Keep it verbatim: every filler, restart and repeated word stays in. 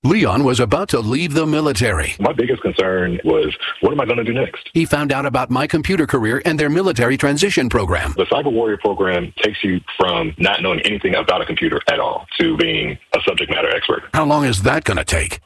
Leon was about to leave the military. My biggest concern was, what am I going to do next? He found out about My Computer Career and their military transition program. The Cyber Warrior program takes you from not knowing anything about a computer at all to being a subject matter expert. How long is that going to take?